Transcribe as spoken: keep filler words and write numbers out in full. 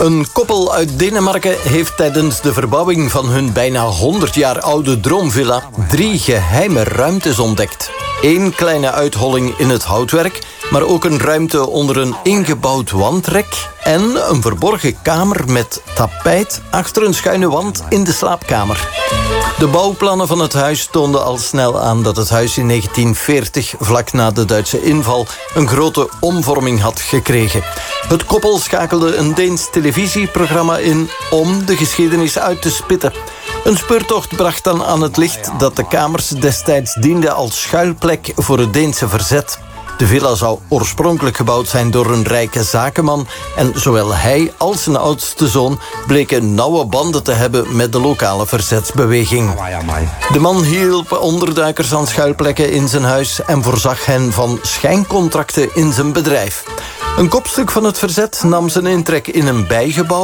Een koppel uit Denemarken heeft tijdens de verbouwing van hun bijna honderd jaar oude droomvilla drie geheime ruimtes ontdekt. Eén kleine uitholling in het houtwerk, maar ook een ruimte onder een ingebouwd wandrek en een verborgen kamer met tapijt achter een schuine wand in de slaapkamer. De bouwplannen van het huis toonden al snel aan dat het huis in negentien veertig, vlak na de Duitse inval, een grote omvorming had gekregen. Het koppel schakelde een Deens televisieprogramma in om de geschiedenis uit te spitten. Een speurtocht bracht dan aan het licht dat de kamers destijds dienden als schuilplek voor het Deense verzet. De villa zou oorspronkelijk gebouwd zijn door een rijke zakenman en zowel hij als zijn oudste zoon bleken nauwe banden te hebben met de lokale verzetsbeweging. De man hielp onderduikers aan schuilplekken in zijn huis en voorzag hen van schijncontracten in zijn bedrijf. Een kopstuk van het verzet nam zijn intrek in een bijgebouw